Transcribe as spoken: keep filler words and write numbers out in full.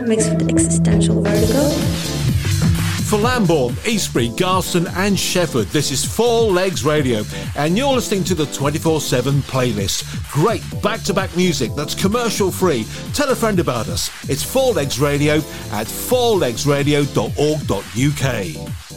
mixed with existential vertigo. For Lambourne, Eastbury, Garston and Shefford, this is Four Legs Radio, and you're listening to the twenty-four seven playlist. Great back-to-back music that's commercial-free. Tell a friend about us. It's Four Legs Radio at four legs radio dot org dot U K.